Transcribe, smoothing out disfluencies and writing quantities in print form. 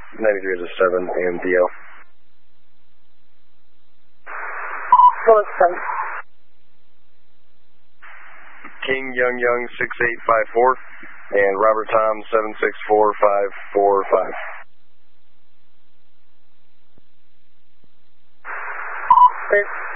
93 is a 7 and DL. What was 7? King Young Young 6854 and Robert Tom 764545. Clear.